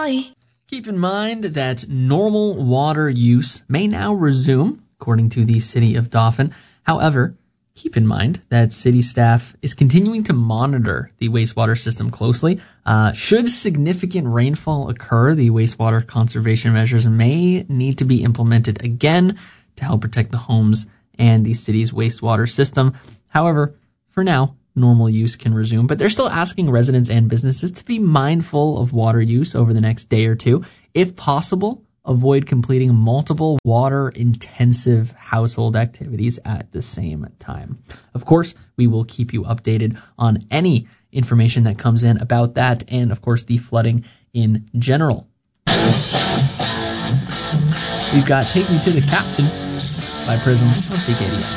Valley. Keep in mind that normal water use may now resume, according to the City of Dauphin. However, keep in mind that city staff is continuing to monitor the wastewater system closely. Should significant rainfall occur, the wastewater conservation measures may need to be implemented again to help protect the homes and the city's wastewater system. However, for now, normal use can resume, but they're still asking residents and businesses to be mindful of water use over the next day or two. If possible, avoid completing multiple water-intensive household activities at the same time. Of course, we will keep you updated on any information that comes in about that and, of course, the flooding in general. We've got Take Me to the Captain by Prism on CKDM.